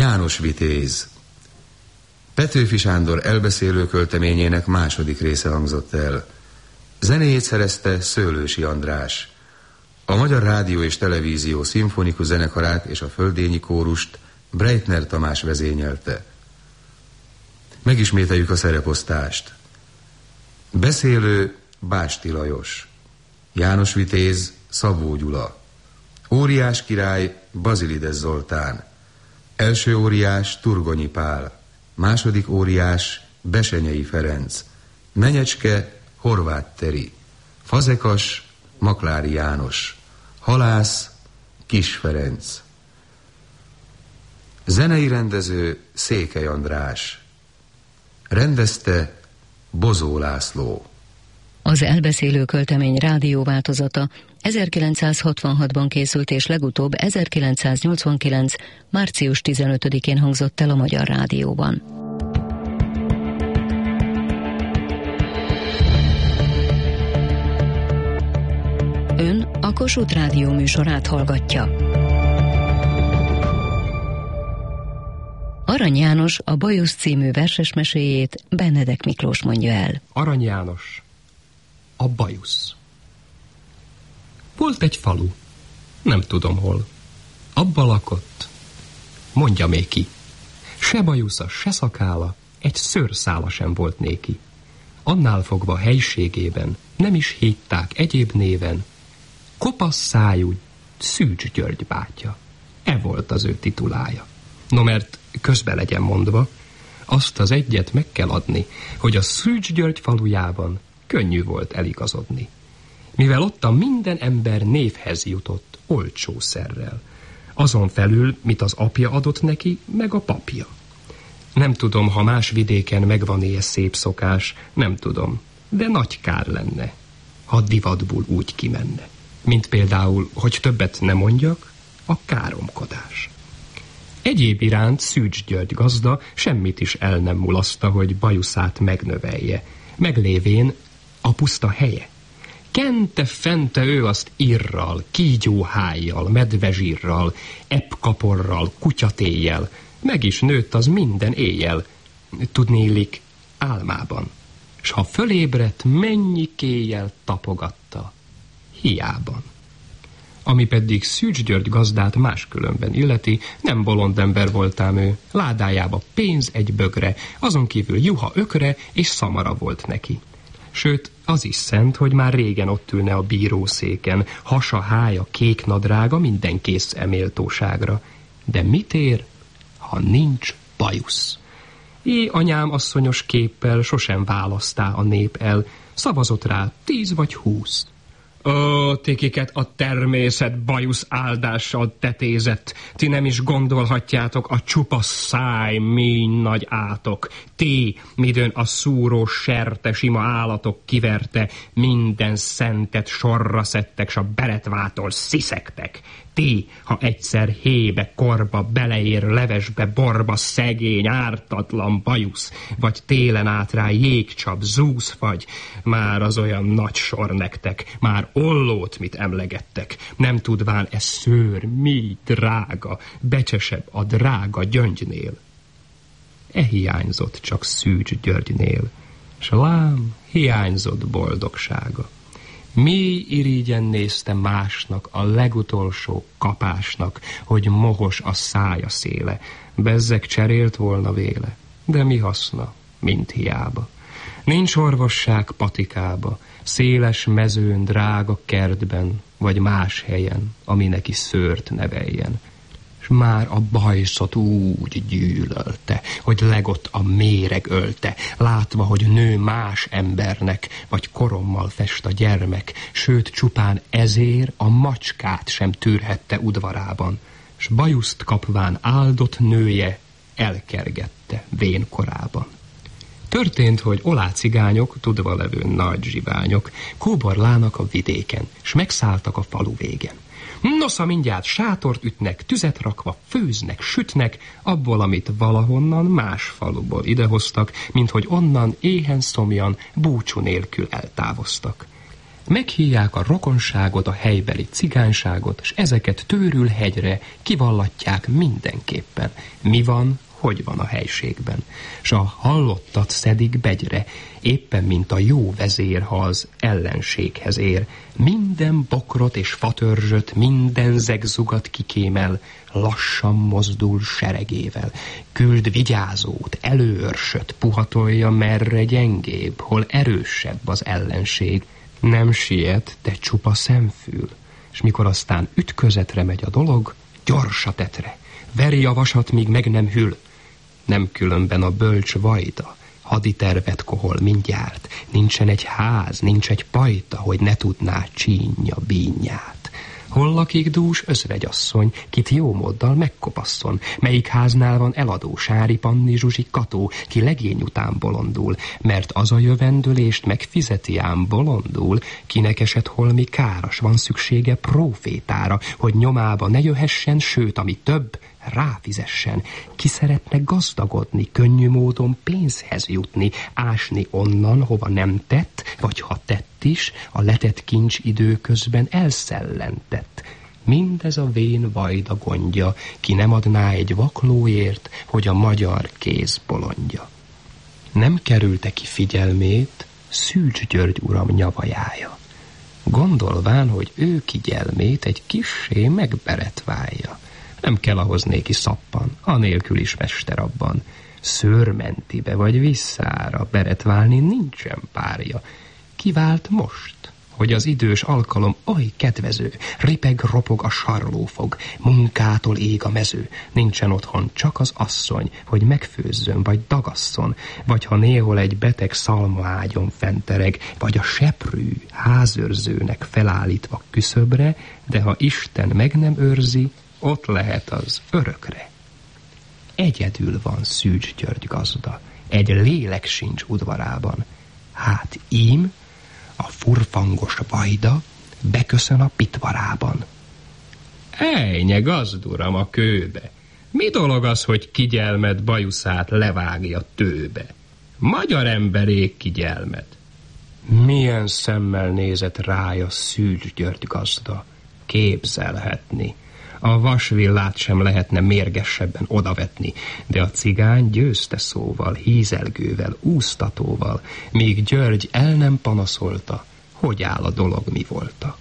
János Vitéz. Petőfi Sándor elbeszélő költeményének második része hangzott el. Zenéjét szerezte Szőlősi András. A Magyar Rádió és Televízió szimfonikus zenekarát és a Földényi kórust Breitner Tamás vezényelte. Megismételjük a szereposztást. Beszélő Básti Lajos, János Vitéz Szabó Gyula, óriás király Bazilides Zoltán, első óriás Turgonyi Pál, második óriás Besenyei Ferenc, menyecske Horváth Teri, fazekas Maklári János, halász Kis Ferenc. Zenei rendező Székely András. Rendezte Bozó László. Az elbeszélő költemény rádióváltozata 1966-ban készült, és legutóbb 1989. március 15-én hangzott el a Magyar Rádióban. Ön a Kossuth Rádió műsorát hallgatja. Arany János a Bajusz című versesmeséjét Benedek Miklós mondja el. Arany János, a Bajusz. Volt egy falu, nem tudom hol. Abba lakott, mondja még ki. Se bajusza, se szakála, egy szőrszála sem volt néki. Annál fogva helységében nem is hitták egyéb néven. Kopasz szájú Szűcs György bátyja. E volt az ő titulája. No, mert közbe legyen mondva, azt az egyet meg kell adni, hogy a Szűcs György falujában könnyű volt eligazodni. Mivel ottan minden ember névhez jutott olcsó szerrel. Azon felül, mit az apja adott neki, meg a papja. Nem tudom, ha más vidéken megvan-e szép szokás, nem tudom, de nagy kár lenne, ha divatból úgy kimenne. Mint például, hogy többet ne mondjak, a káromkodás. Egyéb iránt Szűcs György gazda semmit is el nem mulaszta, hogy bajuszát megnövelje, meglévén a puszta helye. Kente-fente ő azt irral, kígyóhájjal, medvezsírral, eppkaporral, kutyatéjjel, meg is nőtt az minden éjjel, tudnélik álmában. S ha fölébredt, mennyi kéjjel tapogatta, hiában. Ami pedig Szűcs György gazdát máskülönben illeti, nem bolond ember voltám ő, ládájába pénz egy bögre, azon kívül juha ökre és szamara volt neki. Sőt, az is szent, hogy már régen ott ülne a bírószéken, hasa, hája, kék nadrága, minden kész eméltóságra. De mit ér, ha nincs bajusz? É, anyám asszonyos képpel sosem választá a nép el, szavazott rá 10 vagy 20. Ó, tikiket a természet bajusz áldással tetézett, ti nem is gondolhatjátok a csupa száj mély nagy átok. Ti, midőn a szúró serte sima állatok kiverte, minden szentet sorra szedtek, s a beletvától sziszegtek. Ti, ha egyszer hébe, korba, beleér levesbe, borba, szegény, ártatlan bajusz, vagy télen át rá jégcsap, zúzfagy, már az olyan nagy sor nektek, már ollót mit emlegettek, nem tudván e szőr, mi drága, becsesebb a drága gyöngynél. E hiányzott csak Szűcs Györgynél, s lám hiányzott boldogsága. Mély irigyen nézte másnak, a legutolsó kapásnak, hogy mohos a szája széle, bezzeg cserélt volna véle, de mi haszna, mint hiába. Nincs orvosság patikába, széles mezőn, drága kertben, vagy más helyen, ami neki szőrt neveljen. S már a bajszot úgy gyűlölte, hogy legott a méreg ölte, látva, hogy nő más embernek, vagy korommal fest a gyermek, sőt csupán ezért a macskát sem tűrhette udvarában, s bajuszt kapván áldott nője elkergette vénkorában. Történt, hogy olácigányok, tudva levő nagy zsiványok, kóborlának a vidéken, s megszálltak a falu végen. Nosza mindjárt sátort ütnek, tüzet rakva, főznek, sütnek, abból, amit valahonnan más faluból idehoztak, mint hogy onnan éhen szomjan búcsú nélkül eltávoztak. Meghívják a rokonságot, a helybeli cigányságot, és ezeket tőről hegyre kivallatják mindenképpen. Mi van, hogy van a helységben, s a hallottat szedik begyre, éppen mint a jó vezér, ha az ellenséghez ér. Minden bokrot és fatörzsöt, minden zegzugat kikémel, lassan mozdul seregével. Küld vigyázót, előörsöt, puhatolja merre gyengébb, hol erősebb az ellenség. Nem siet, de csupa szemfül, és mikor aztán ütközetre megy a dolog, gyors a tetre, veri a vasat, míg meg nem hűl. Nem különben a bölcs vajda, haditervet kohol mindjárt, nincsen egy ház, nincs egy pajta, hogy ne tudná csínyja bínyát. Hol lakik dús özvegyasszony, kit jó móddal megkopasszon, melyik háznál van eladó, Sári Panni Zsuzsi Kató, ki legény után bolondul, mert az a jövendőlést megfizeti ám bolondul, kinek esett holmi káras, van szüksége prófétára, hogy nyomába ne jöhessen, sőt, ami több, ráfizessen. Ki szeretne gazdagodni, könnyű módon pénzhez jutni, ásni onnan, hova nem tett, vagy ha tett is, a letett kincs időközben elszellentett. Mindez a vén vajda gondja, ki nem adná egy vaklóért, hogy a magyar kéz bolondja. Nem kerülte ki figyelmét Szűcs György uram nyavajája, gondolván, hogy ő kigyelmét egy kissé megberetválja. Nem kell ahhoz néki szappan, anélkül is mester abban. Szőrmentibe vagy visszára beretválni nincsen párja. Kivált most, hogy az idős alkalom oly kedvező, ripeg-ropog a sarlófog, munkától ég a mező, nincsen otthon csak az asszony, hogy megfőzzön vagy dagasszon, vagy ha néhol egy beteg szalmaágyon fentereg, vagy a seprű házőrzőnek felállítva küszöbre, de ha Isten meg nem őrzi, ott lehet az örökre. Egyedül van Szűcs György gazda, egy lélek sincs udvarában. Hát ím a furfangos vajda beköszön a pitvarában. Ejnye, gazduram, a kőbe! Mi dolog az, hogy kigyelmed bajuszát levágja tőbe? Magyar emberék kigyelmed. Milyen szemmel nézett rája Szűcs György gazda? Képzelhetni. A vasvillát sem lehetne mérgesebben odavetni, de a cigány győzte szóval, hízelgővel, úsztatóval, míg György el nem panaszolta, hogy áll a dolog mi volta.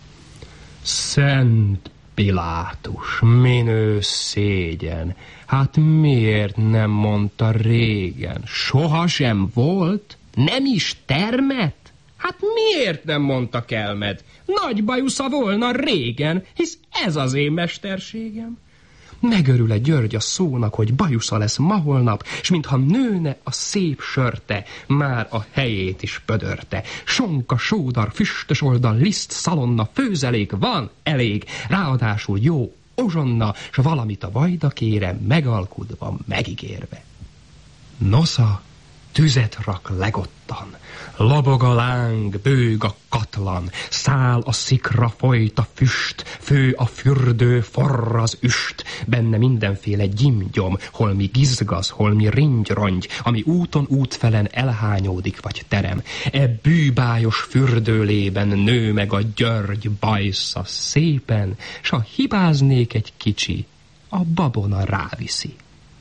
Szent Pilátus, minő szégyen, hát miért nem mondta régen? Sohasem volt? Nem is termett? Hát miért nem mondta Kelmed? Nagy bajusza volna régen, hisz ez az én mesterségem. Megörül-e György a szónak, hogy bajusza lesz ma holnap, s mintha nőne a szép sörte, már a helyét is pödörte. Sonka, sódar, füstös oldal, liszt, szalonna, főzelék van elég, ráadásul jó ozsonna, s valamit a vajda kére megalkudva, megígérve. Nosza tüzet rak legottan, lobog a láng, bőg a katlan, száll a szikra, folyt a füst, fő a fürdő, forr az üst, benne mindenféle gyimgyom, holmi gizgaz, holmi ringyrongy, ami úton útfelen elhányódik vagy terem. E bűbájos fürdőlében nő meg a György bajsza szépen, s ha hibáznék egy kicsi, a babona ráviszi.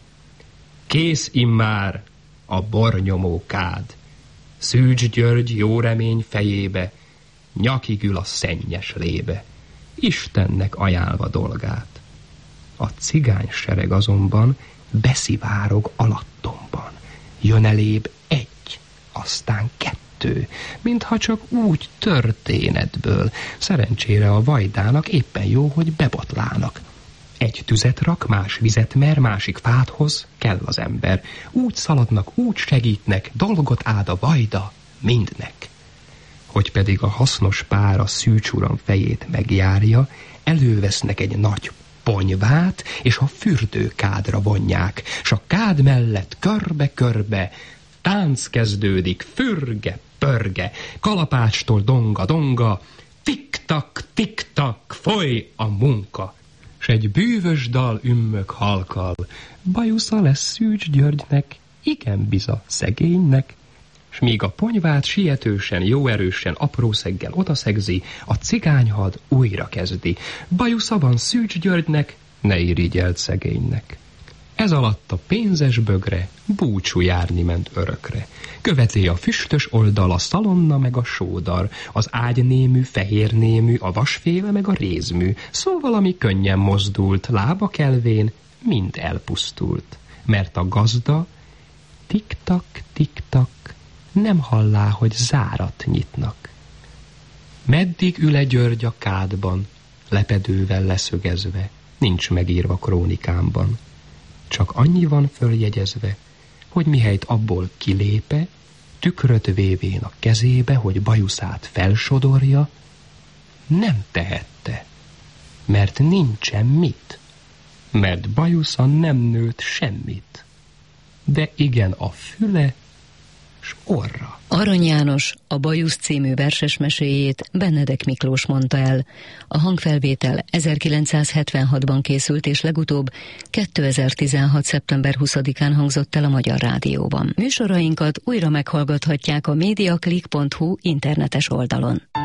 Kész immár a bornyomó kád. Szűcs György jó remény fejébe, nyakig ül a szennyes lébe, Istennek ajánlva dolgát. A cigány sereg azonban beszivárog alattomban. Jön elébb egy, aztán kettő, mintha csak úgy történetből. Szerencsére a vajdának éppen jó, hogy bebotlának. Egy tüzet rak, más vizet mer, másik fát hoz, kell az ember. Úgy szaladnak, úgy segítnek, dolgot áld a vajda mindnek. Hogy pedig a hasznos pár a Szűcs uram fejét megjárja, elővesznek egy nagy ponyvát, és a fürdőkádra vonják, s a kád mellett körbe-körbe tánc kezdődik, fürge-pörge, kalapácstól donga-donga, tik-tak, foly a munka. S egy bűvös dal ümmög halkal, bajusza lesz Szűcs Györgynek, igen biza szegénynek. s míg a ponyvát sietősen, jó erősen, apró szeggel odaszegzi, a cigányhad újra kezdi. Bajusza van Szűcs Györgynek, ne irigyelt szegénynek. Ez alatt a pénzes bögre búcsú járni ment örökre. Követi a füstös oldal, a szalonna meg a sódar, az ágynémű, fehérnémű, a vasféle meg a rézmű, szóval ami könnyen mozdult, lába kelvén mind elpusztult. Mert a gazda tik-tak, tik-tak nem hallá, hogy zárat nyitnak. Meddig ül-e György a kádban, lepedővel leszögezve, nincs megírva krónikámban. Csak annyi van följegyezve, hogy mihelyt abból kilépe, tükröt vévén a kezébe, hogy bajuszát felsodorja, nem tehette, mert nincsen mit, mert bajusza nem nőtt semmit, de igen a füle s orra. Arany János a Bajusz című versesmeséjét Benedek Miklós mondta el. A hangfelvétel 1976-ban készült, és legutóbb 2016. szeptember 20-án hangzott el a Magyar Rádióban. Műsorainkat újra meghallgathatják a mediaclick.hu internetes oldalon.